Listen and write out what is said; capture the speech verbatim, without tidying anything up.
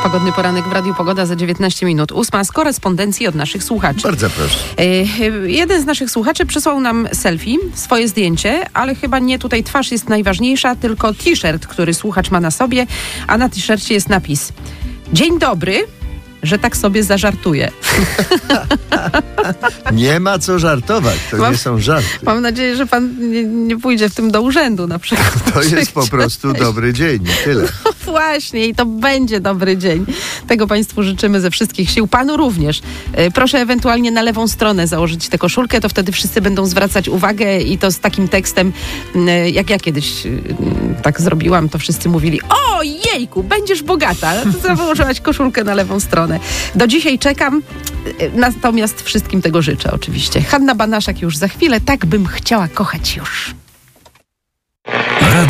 Pogodny poranek w Radiu Pogoda za dziewiętnaście minut. Ósma z korespondencji od naszych słuchaczy. Bardzo proszę. Yy, jeden z naszych słuchaczy przysłał nam selfie, swoje zdjęcie, ale chyba nie tutaj twarz jest najważniejsza, tylko t-shirt, który słuchacz ma na sobie, a na t-shircie jest napis: dzień dobry, że tak sobie zażartuję. Nie ma co żartować, to Mam- nie są żarty. Mam nadzieję, że pan nie, nie pójdzie w tym do urzędu na przykład. To jest po prostu dobry dzień, tyle. No właśnie, i to będzie dobry dzień. Tego Państwu życzymy ze wszystkich sił. Panu również. E, Proszę ewentualnie na lewą stronę założyć tę koszulkę, to wtedy wszyscy będą zwracać uwagę i to z takim tekstem, e, jak ja kiedyś e, tak zrobiłam, to wszyscy mówili: o jejku, będziesz bogata. To założyłaś koszulkę na lewą stronę. Do dzisiaj czekam, e, natomiast wszystkim tego życzę oczywiście. Hanna Banaszak już za chwilę. Tak bym chciała kochać już.